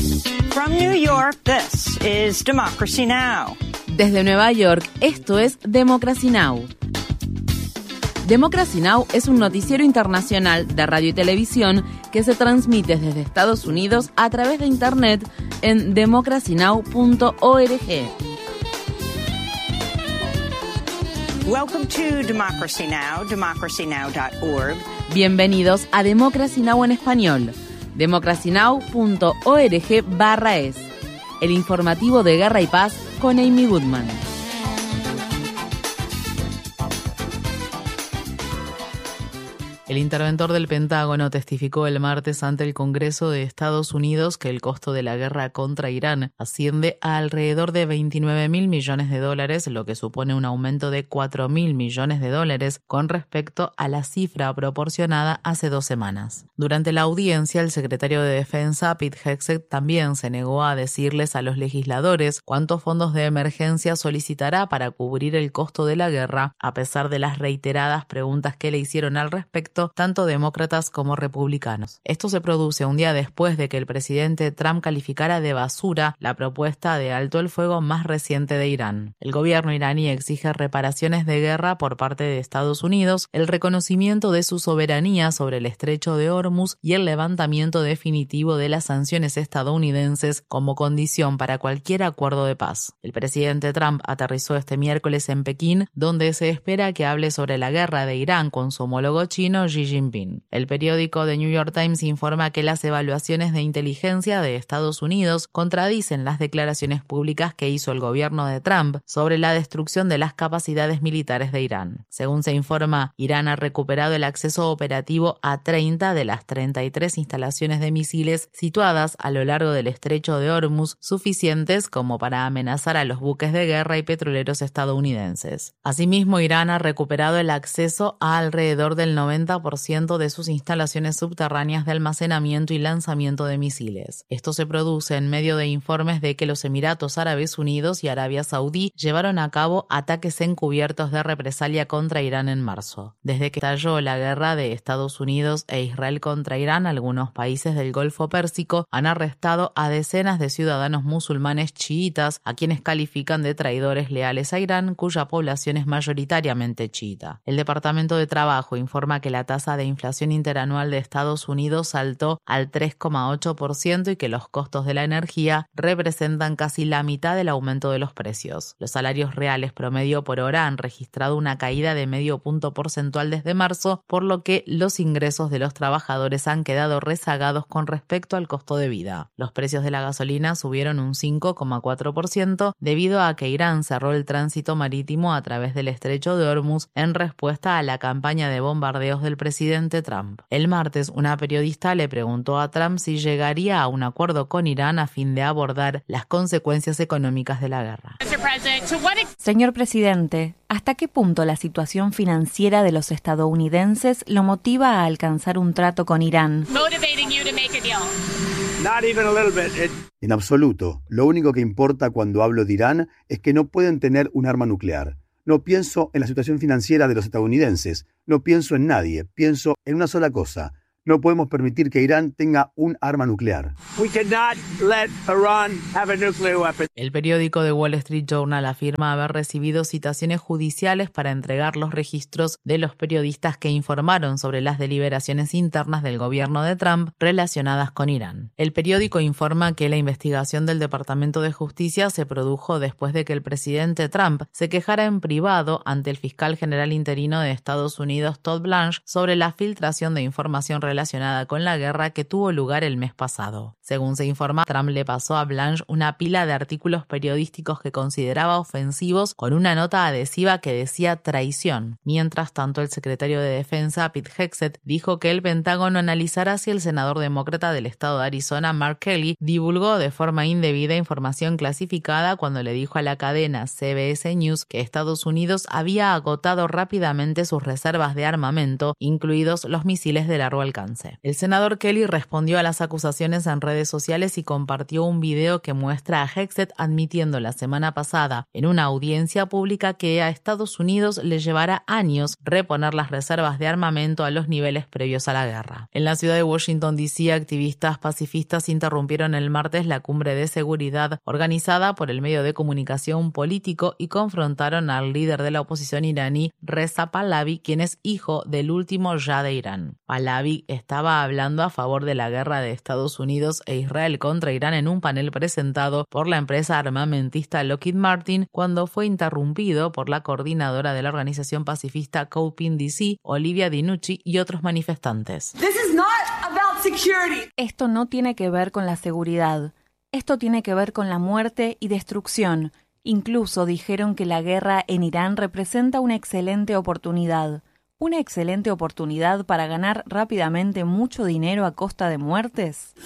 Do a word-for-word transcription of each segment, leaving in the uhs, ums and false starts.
From New York, this is Democracy Now! Desde Nueva York, esto es Democracy Now! Democracy Now! Es un noticiero internacional de radio y televisión que se transmite desde Estados Unidos a través de Internet en democracy now punto org. Welcome to Democracy Now!, democracy now dot org. Bienvenidos a Democracy Now! En español, democracy now punto org barra es, el informativo de Guerra y Paz con Amy Goodman. El interventor del Pentágono testificó el martes ante el Congreso de Estados Unidos que el costo de la guerra contra Irán asciende a alrededor de veintinueve mil millones de dólares, lo que supone un aumento de cuatro mil millones de dólares con respecto a la cifra proporcionada hace dos semanas. Durante la audiencia, el secretario de Defensa, Pete Hegseth, también se negó a decirles a los legisladores cuántos fondos de emergencia solicitará para cubrir el costo de la guerra, a pesar de las reiteradas preguntas que le hicieron al respecto tanto demócratas como republicanos. Esto se produce un día después de que el presidente Trump calificara de basura la propuesta de alto el fuego más reciente de Irán. El gobierno iraní exige reparaciones de guerra por parte de Estados Unidos, el reconocimiento de su soberanía sobre el estrecho de Hormuz y el levantamiento definitivo de las sanciones estadounidenses como condición para cualquier acuerdo de paz. El presidente Trump aterrizó este miércoles en Pekín, donde se espera que hable sobre la guerra de Irán con su homólogo chino Xi Jinping. El periódico The New York Times informa que las evaluaciones de inteligencia de Estados Unidos contradicen las declaraciones públicas que hizo el gobierno de Trump sobre la destrucción de las capacidades militares de Irán. Según se informa, Irán ha recuperado el acceso operativo a treinta de las treinta y tres instalaciones de misiles situadas a lo largo del estrecho de Hormuz, suficientes como para amenazar a los buques de guerra y petroleros estadounidenses. Asimismo, Irán ha recuperado el acceso a alrededor del noventa por ciento de sus instalaciones subterráneas de almacenamiento y lanzamiento de misiles. Esto se produce en medio de informes de que los Emiratos Árabes Unidos y Arabia Saudí llevaron a cabo ataques encubiertos de represalia contra Irán en marzo. Desde que estalló la guerra de Estados Unidos e Israel contra Irán, algunos países del Golfo Pérsico han arrestado a decenas de ciudadanos musulmanes chiitas, a quienes califican de traidores leales a Irán, cuya población es mayoritariamente chiita. El Departamento de Trabajo informa que la tasa de inflación interanual de Estados Unidos saltó al tres coma ocho por ciento y que los costos de la energía representan casi la mitad del aumento de los precios. Los salarios reales promedio por hora han registrado una caída de medio punto porcentual desde marzo, por lo que los ingresos de los trabajadores han quedado rezagados con respecto al costo de vida. Los precios de la gasolina subieron un cinco coma cuatro por ciento debido a que Irán cerró el tránsito marítimo a través del estrecho de Hormuz en respuesta a la campaña de bombardeos del presidente Trump. El martes, una periodista le preguntó a Trump si llegaría a un acuerdo con Irán a fin de abordar las consecuencias económicas de la guerra. Señor presidente, ¿hasta qué punto la situación financiera de los estadounidenses lo motiva a alcanzar un trato con Irán? En absoluto. Lo único que importa cuando hablo de Irán es que no pueden tener un arma nuclear. No pienso en la situación financiera de los estadounidenses, no pienso en nadie, pienso en una sola cosa. No podemos permitir que Irán tenga un arma nuclear. El periódico The Wall Street Journal afirma haber recibido citaciones judiciales para entregar los registros de los periodistas que informaron sobre las deliberaciones internas del gobierno de Trump relacionadas con Irán. El periódico informa que la investigación del Departamento de Justicia se produjo después de que el presidente Trump se quejara en privado ante el fiscal general interino de Estados Unidos, Todd Blanche, sobre la filtración de información relacionada relacionada con la guerra que tuvo lugar el mes pasado. Según se informa, Trump le pasó a Blanche una pila de artículos periodísticos que consideraba ofensivos con una nota adhesiva que decía traición. Mientras tanto, el secretario de Defensa, Pete Hegseth, dijo que el Pentágono analizará si el senador demócrata del estado de Arizona, Mark Kelly, divulgó de forma indebida información clasificada cuando le dijo a la cadena C B S News que Estados Unidos había agotado rápidamente sus reservas de armamento, incluidos los misiles de largo alcance. alcance. El senador Kelly respondió a las acusaciones en redes sociales y compartió un video que muestra a Hegseth admitiendo la semana pasada en una audiencia pública que a Estados Unidos le llevará años reponer las reservas de armamento a los niveles previos a la guerra. En la ciudad de Washington, D C, activistas pacifistas interrumpieron el martes la cumbre de seguridad organizada por el medio de comunicación político y confrontaron al líder de la oposición iraní, Reza Pahlavi, quien es hijo del último Shah de Irán. Pahlavi estaba hablando a favor de la guerra de Estados Unidos e Israel contra Irán en un panel presentado por la empresa armamentista Lockheed Martin cuando fue interrumpido por la coordinadora de la organización pacifista COPIN D C, Olivia Dinucci, y otros manifestantes. This is not about security. Esto no tiene que ver con la seguridad. Esto tiene que ver con la muerte y destrucción. Incluso dijeron que la guerra en Irán representa una excelente oportunidad. Una excelente oportunidad para ganar rápidamente mucho dinero a costa de muertes.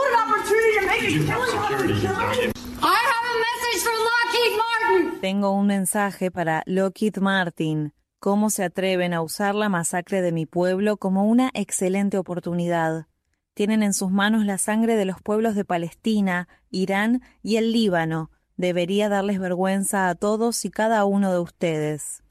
Tengo un mensaje para Lockheed Martin. ¿Cómo se atreven a usar la masacre de mi pueblo como una excelente oportunidad? Tienen en sus manos la sangre de los pueblos de Palestina, Irán y el Líbano. Debería darles vergüenza a todos y cada uno de ustedes.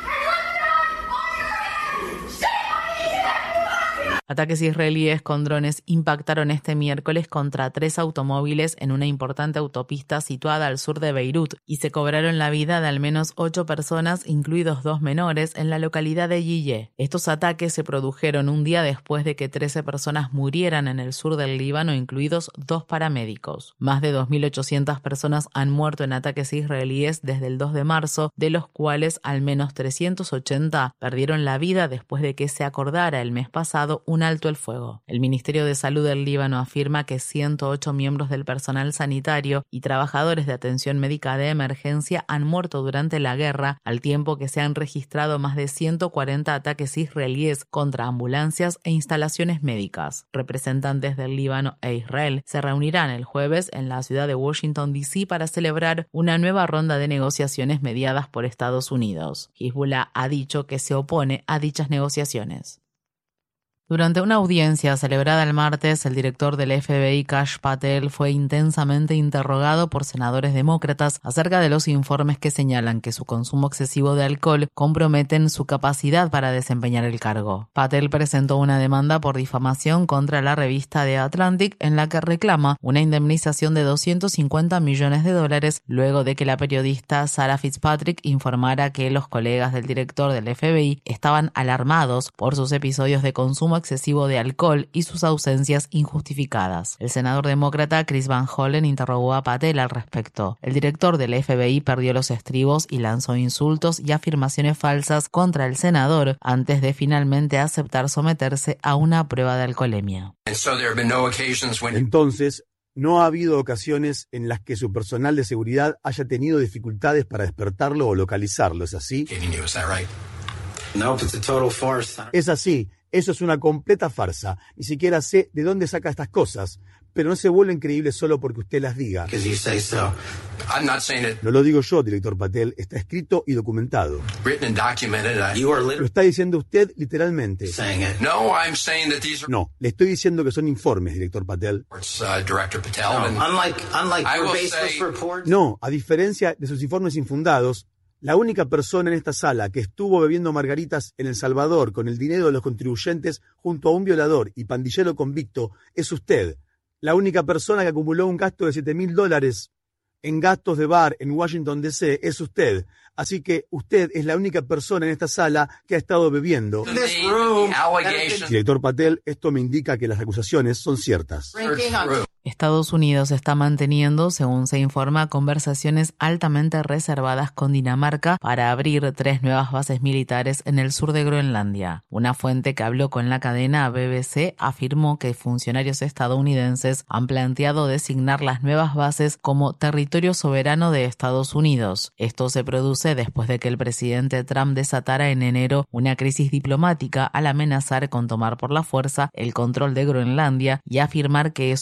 Ataques israelíes con drones impactaron este miércoles contra tres automóviles en una importante autopista situada al sur de Beirut y se cobraron la vida de al menos ocho personas, incluidos dos menores, en la localidad de Yiyeh. Estos ataques se produjeron un día después de que trece personas murieran en el sur del Líbano, incluidos dos paramédicos. Más de dos mil ochocientas personas han muerto en ataques israelíes desde el dos de marzo, de los cuales al menos trescientos ochenta perdieron la vida después de que se acordara el mes pasado un alto el fuego. El Ministerio de Salud del Líbano afirma que ciento ocho miembros del personal sanitario y trabajadores de atención médica de emergencia han muerto durante la guerra, al tiempo que se han registrado más de ciento cuarenta ataques israelíes contra ambulancias e instalaciones médicas. Representantes del Líbano e Israel se reunirán el jueves en la ciudad de Washington, D C para celebrar una nueva ronda de negociaciones mediadas por Estados Unidos. Hezbollah ha dicho que se opone a dichas negociaciones. Durante una audiencia celebrada el martes, el director del F B I, Kash Patel, fue intensamente interrogado por senadores demócratas acerca de los informes que señalan que su consumo excesivo de alcohol comprometen su capacidad para desempeñar el cargo. Patel presentó una demanda por difamación contra la revista The Atlantic en la que reclama una indemnización de doscientos cincuenta millones de dólares luego de que la periodista Sarah Fitzpatrick informara que los colegas del director del F B I estaban alarmados por sus episodios de consumo excesivo de alcohol y sus ausencias injustificadas. El senador demócrata Chris Van Hollen interrogó a Patel al respecto. El director del F B I perdió los estribos y lanzó insultos y afirmaciones falsas contra el senador antes de finalmente aceptar someterse a una prueba de alcoholemia. Entonces, no ha habido ocasiones en las que su personal de seguridad haya tenido dificultades para despertarlo o localizarlo, ¿es así? Es así. Eso es una completa farsa. Ni siquiera sé de dónde saca estas cosas, pero no se vuelven creíbles solo porque usted las diga. No lo digo yo, director Patel, está escrito y documentado. Lo está diciendo usted literalmente. No, le estoy diciendo que son informes, director Patel. No, a diferencia de sus informes infundados, la única persona en esta sala que estuvo bebiendo margaritas en El Salvador con el dinero de los contribuyentes junto a un violador y pandillero convicto es usted. La única persona que acumuló un gasto de siete mil dólares en gastos de bar en Washington, D C es usted. Así que usted es la única persona en esta sala que ha estado bebiendo. Director Patel, esto me indica que las acusaciones son ciertas. Estados Unidos está manteniendo, según se informa, conversaciones altamente reservadas con Dinamarca para abrir tres nuevas bases militares en el sur de Groenlandia. Una fuente que habló con la cadena B B C afirmó que funcionarios estadounidenses han planteado designar las nuevas bases como territorio soberano de Estados Unidos. Esto se produce después de que el presidente Trump desatara en enero una crisis diplomática al amenazar con tomar por la fuerza el control de Groenlandia y afirmar que eso podría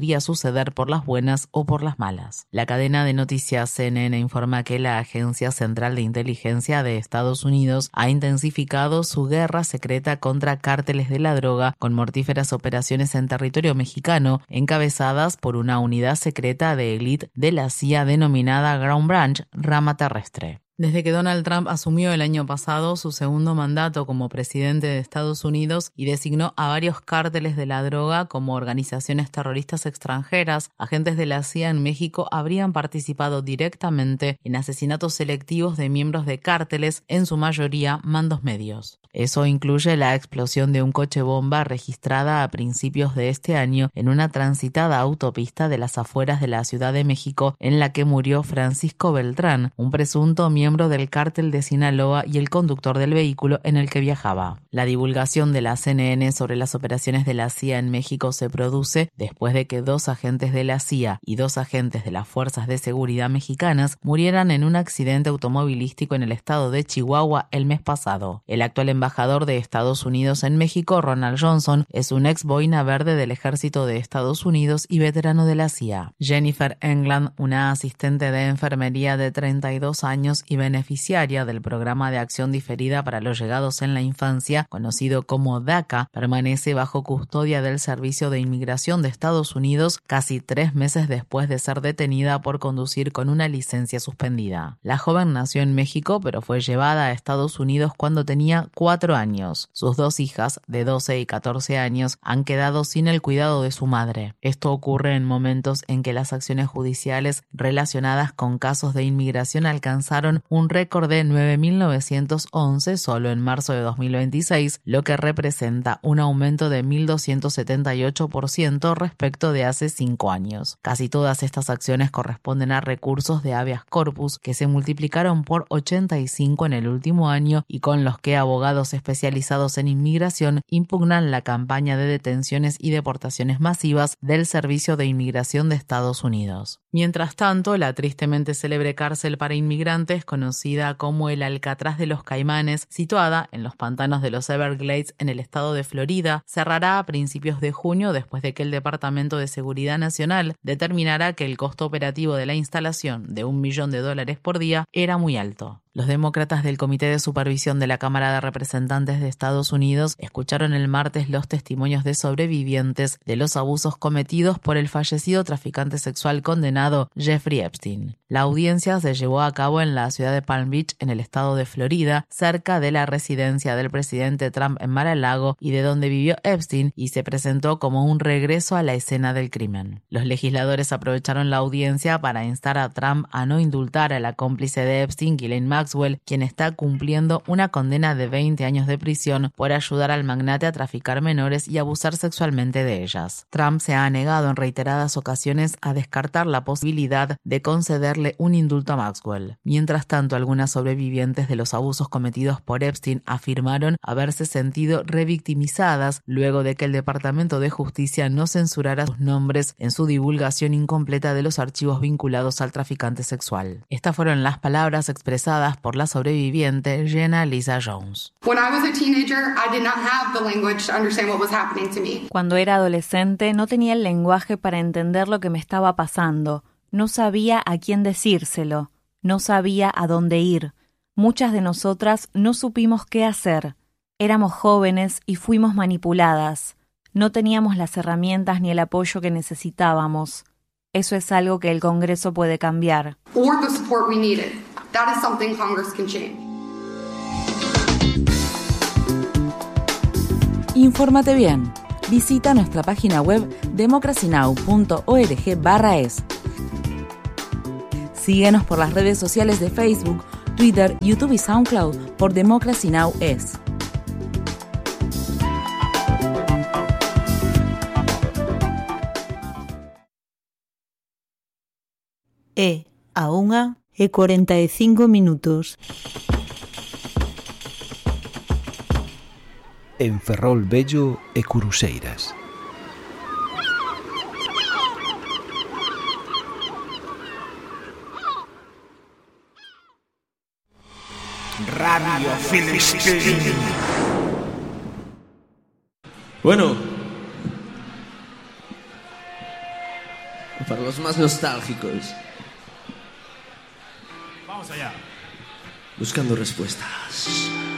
podría suceder por las buenas o por las malas. La cadena de noticias C N N informa que la Agencia Central de Inteligencia de Estados Unidos ha intensificado su guerra secreta contra cárteles de la droga con mortíferas operaciones en territorio mexicano encabezadas por una unidad secreta de élite de la C I A denominada Ground Branch, rama terrestre. Desde que Donald Trump asumió el año pasado su segundo mandato como presidente de Estados Unidos y designó a varios cárteles de la droga como organizaciones terroristas extranjeras, agentes de la C I A en México habrían participado directamente en asesinatos selectivos de miembros de cárteles, en su mayoría mandos medios. Eso incluye la explosión de un coche bomba registrada a principios de este año en una transitada autopista de las afueras de la Ciudad de México, en la que murió Francisco Beltrán, un presunto miembro del cártel de Sinaloa y el conductor del vehículo en el que viajaba. La divulgación de la C N N sobre las operaciones de la C I A en México se produce después de que dos agentes de la C I A y dos agentes de las Fuerzas de Seguridad mexicanas murieran en un accidente automovilístico en el estado de Chihuahua el mes pasado. El actual embajador de Estados Unidos en México, Ronald Johnson, es un ex boina verde del Ejército de Estados Unidos y veterano de la C I A. Jennifer England, una asistente de enfermería de treinta y dos años y beneficiaria del Programa de Acción Diferida para los Llegados en la Infancia, conocido como DACA, permanece bajo custodia del Servicio de Inmigración de Estados Unidos casi tres meses después de ser detenida por conducir con una licencia suspendida. La joven nació en México, pero fue llevada a Estados Unidos cuando tenía cuatro años. Sus dos hijas, de doce y catorce años, han quedado sin el cuidado de su madre. Esto ocurre en momentos en que las acciones judiciales relacionadas con casos de inmigración alcanzaron un récord de nueve mil novecientos once solo en marzo de dos mil veintiséis, lo que representa un aumento de mil doscientos setenta y ocho por ciento respecto de hace cinco años. Casi todas estas acciones corresponden a recursos de habeas corpus que se multiplicaron por ochenta y cinco en el último año y con los que abogados especializados en inmigración impugnan la campaña de detenciones y deportaciones masivas del Servicio de Inmigración de Estados Unidos. Mientras tanto, la tristemente célebre cárcel para inmigrantes, conocida como el Alcatraz de los Caimanes, situada en los pantanos de los Everglades en el estado de Florida, cerrará a principios de junio después de que el Departamento de Seguridad Nacional determinara que el costo operativo de la instalación de un millón de dólares por día era muy alto. Los demócratas del Comité de Supervisión de la Cámara de Representantes de Estados Unidos escucharon el martes los testimonios de sobrevivientes de los abusos cometidos por el fallecido traficante sexual condenado Jeffrey Epstein. La audiencia se llevó a cabo en la ciudad de Palm Beach, en el estado de Florida, cerca de la residencia del presidente Trump en Mar-a-Lago y de donde vivió Epstein, y se presentó como un regreso a la escena del crimen. Los legisladores aprovecharon la audiencia para instar a Trump a no indultar a la cómplice de Epstein, Ghislaine Maxwell, quien está cumpliendo una condena de veinte años de prisión por ayudar al magnate a traficar menores y abusar sexualmente de ellas. Trump se ha negado en reiteradas ocasiones a descartar la posibilidad de concederle un indulto a Maxwell. Mientras tanto, algunas sobrevivientes de los abusos cometidos por Epstein afirmaron haberse sentido revictimizadas luego de que el Departamento de Justicia no censurara sus nombres en su divulgación incompleta de los archivos vinculados al traficante sexual. Estas fueron las palabras expresadas por la sobreviviente Jenna Lisa Jones. Cuando era adolescente no tenía el lenguaje para entender lo que me estaba pasando. No sabía a quién decírselo. No sabía a dónde ir. Muchas de nosotras no supimos qué hacer. Éramos jóvenes y fuimos manipuladas. No teníamos las herramientas ni el apoyo que necesitábamos. Eso es algo que el Congreso puede cambiar. Or the support we needed. That is something Congress can change. Infórmate bien. Visita nuestra página web democracy now punto org barra es. Síguenos por las redes sociales de Facebook, Twitter, YouTube y SoundCloud por Democracy Now! Es. E a unha e cuarenta e cinco minutos. En Ferrol Vello e Curuseiras. Radio Filistín. Bueno, Para los más nostálgicos. Vamos allá. Buscando respuestas.